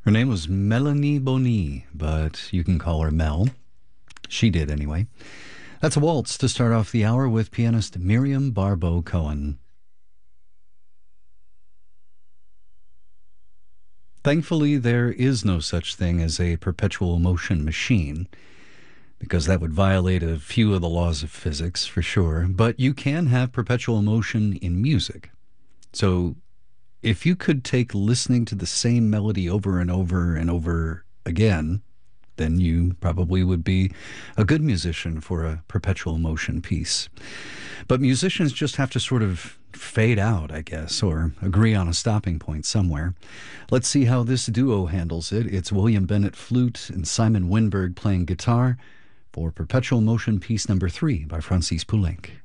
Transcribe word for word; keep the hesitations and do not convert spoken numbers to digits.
Her name was Melanie Boni, but you can call her Mel. She did anyway. That's a waltz to start off the hour with pianist Miriam Barbeau Cohen. Thankfully, there is no such thing as a perpetual motion machine, because that would violate a few of the laws of physics for sure. But you can have perpetual motion in music. So if you could take listening to the same melody over and over and over again, then you probably would be a good musician for a perpetual motion piece. But musicians just have to sort of fade out, I guess, or agree on a stopping point somewhere. Let's see how this duo handles it. It's William Bennett flute and Simon Winberg playing guitar for perpetual motion piece number three by Francis Poulenc.